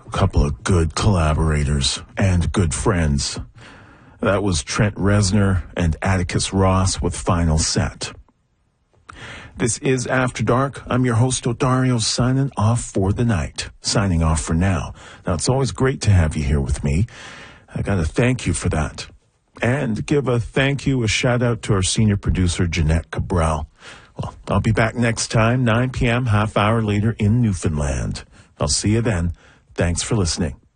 A couple of good collaborators and good friends. That was Trent Reznor and Atticus Ross with Final Set. This is After Dark. I'm your host, Odario, signing off for the night. Signing off for now. Now, it's always great to have you here with me. I got to thank you for that. And give a thank you, a shout out to our senior producer, Jeanette Cabral. Well, I'll be back next time, 9 p.m., half hour later in Newfoundland. I'll see you then. Thanks for listening.